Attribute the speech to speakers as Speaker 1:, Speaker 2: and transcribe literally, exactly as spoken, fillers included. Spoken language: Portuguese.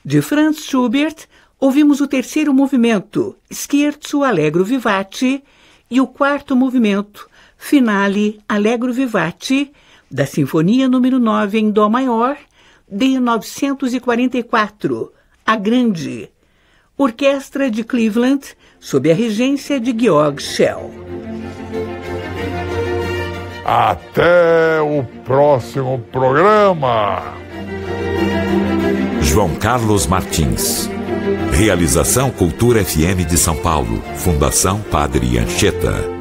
Speaker 1: De Franz Schubert, ouvimos o terceiro movimento, Scherzo Allegro Vivace, e o quarto movimento, Finale Allegro Vivace, da Sinfonia número nove em Dó maior, de novecentos e quarenta e quatro, A Grande, Orquestra de Cleveland, sob a regência de Georg Schell.
Speaker 2: Até o próximo programa!
Speaker 3: João Carlos Martins. Realização Cultura F M de São Paulo. Fundação Padre Anchieta.